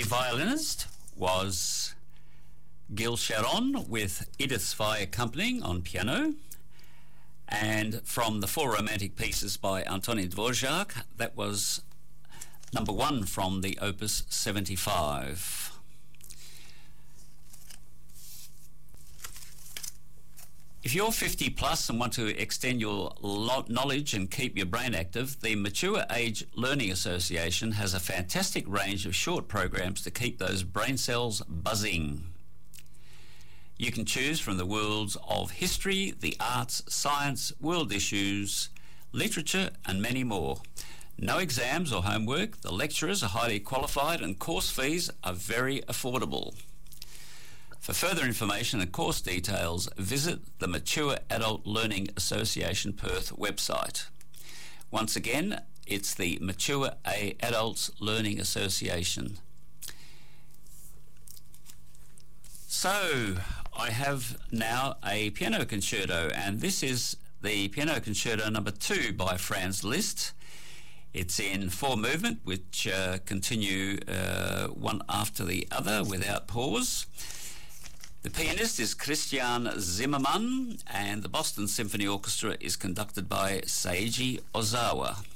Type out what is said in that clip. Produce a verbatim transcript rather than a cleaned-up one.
violinist was Gil Sharon with Edith Swy accompanying on piano. And from the four romantic pieces by Antonin Dvorak, that was number one from the Opus seventy-five. If you're fifty plus and want to extend your knowledge and keep your brain active, the Mature Age Learning Association has a fantastic range of short programs to keep those brain cells buzzing. You can choose from the worlds of history, the arts, science, world issues, literature, and many more. No exams or homework, the lecturers are highly qualified, and course fees are very affordable. For further information and course details, visit the Mature Adult Learning Association Perth website. Once again, it's the Mature Adults Learning Association. So, I have now a piano concerto, and this is the piano concerto number two by Franz Liszt. It's in four movement, which uh, continue uh, one after the other without pause. The pianist is Christian Zimmermann, and the Boston Symphony Orchestra is conducted by Seiji Ozawa.